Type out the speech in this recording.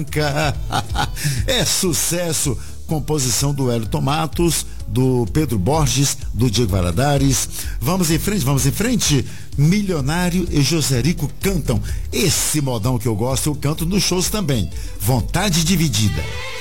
É sucesso. Composição do Hélio Tomatos, do Pedro Borges, do Diego Valadares. Vamos em frente, vamos em frente. Milionário e Josérico cantam esse modão que eu gosto, eu canto nos shows também. Vontade Dividida.